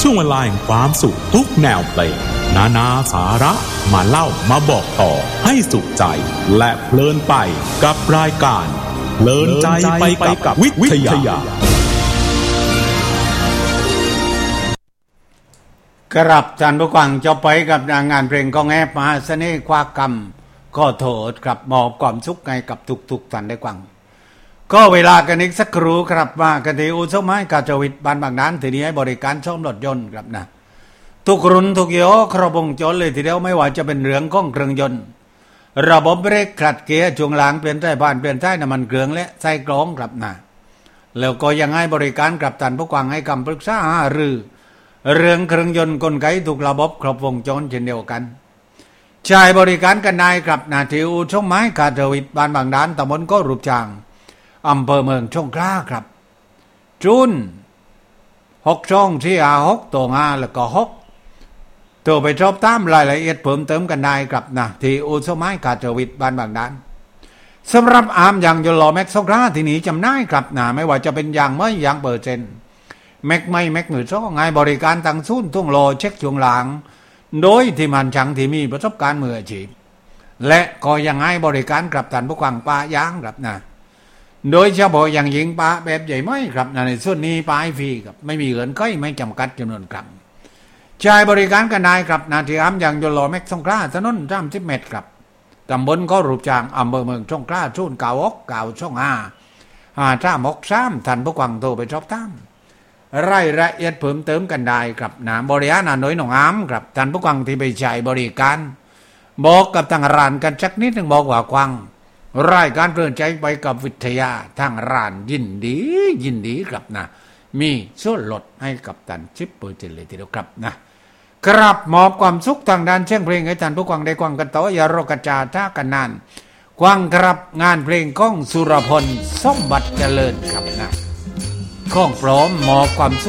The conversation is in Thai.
ช่วงเวลาแห่งความสุขทุกแนวเพลงนาสาระมาเล่ามาบอกต่อให้สุขใจและเพลินไปกับรายการเพลินใจไปกับวิทยากรับท่านผู้ฟังจะไปกับงานเพลงกองแอบมหาเสน่ห์ความกรรมก็โทษครับมอบความสุขให้กับทุกท่านได้ฟังก็เวลากันอีกสักครู่ครับมากันที่อู่ซ่อมไม้กาจวิทย์บ้านบางนั้นทีนี้ให้บริการซ่อมรถยนต์ครับนะทุกรุ่นทุกยี่ห้อครบวงจรเลยทีเดียวไม่ว่าจะเป็นเรื่องของเครื่องยนต์ระบบเบรกขัดเกียร์ช่วงหลังเปลี่ยนสายพานเปลี่ยนสายน้ำมันเครื่องและใส่กรองครับนะแล้วก็ยังให้บริการกับท่านผู้ฟังให้คำปรึกษาหารือเรื่องเครื่องยนต์กลไกทุกระบบครบวงจรเช่นเดียวกันใช้บริการกันได้ครับนาทีอู่ซ่อมไม้กาจวิทย์บ้านบางนั้นตำบลก็รูปจางอำเภอเมืองสงขลาครับจุน6 ช่องที่6ตัว5แล้วก็6ตัวไปชอบตามรายละเอียดเพิ่มเติมกันได้ครับนะที่อู่ซ่อมไม้กาจวิทย์บ้านบางนั้นสำหรับอาร์มยางยนต์ล้อแม็กซ์สงขลาที่นี้จำได้ครับนะไม่ว่าจะเป็นยางไม้ยางเปอร์เซ็นต์แม็กไม่แม็กมือซ่องให้บริการตั้งศูนย์ทุ่งโลเช็คช่วงหลังโดยที่มันช่างที่มีประสบการณ์มืออาชีพและก็ยังให้บริการกับท่านผู้ฟังปะยางครับนะโดยเฉพาะอย่างยิ่งปะแบบใหญ่ไหมครับในส่วนนี้ปะให้ฟรีครับไม่มีเงินก้อยไม่จำกัดจำนวนครั้งใช้บริการกันได้ครับนาทีอ้ำอย่างยนต์ล้อแม็กซ์สงขลาถนน30 เมตรครับตำบลก็รูปจางอำเภอเมืองสงขลาศูนย์9 ช่อง5 ท่านผู้ฟังโทรไปสอบถามรายละเอียดเพิ่มเติมกันได้ครับนะบริหารหน่วยหนองอ้ำครับท่านผู้ฟังที่ไปใช้บริการบอกกับทางร้านกันสักนิดนึงบอกว่าควังรายการเพลินใจไปกับวิทยาทางร้านยินดีครับนะมีส่วนลดให้กับท่าน10%เลยทีเดียวครับนะครับมอบความสุขทางด้านเสียงเพลงให้ท่านผู้ฟังได้ฟังกันต่ออย่ารอกระจาท่ากันนานควังครับงานเพลงของสุรพลสมบัติเจริญครับนะข้องพร้อมมอบความ